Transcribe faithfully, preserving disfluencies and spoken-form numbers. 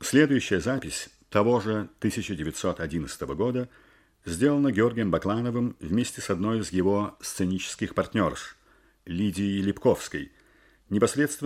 Следующая запись того же тысяча девятьсот одиннадцатого года сделана Георгием Баклановым вместе с одной из его сценических партнерш, Лидией Липковской, непосредственно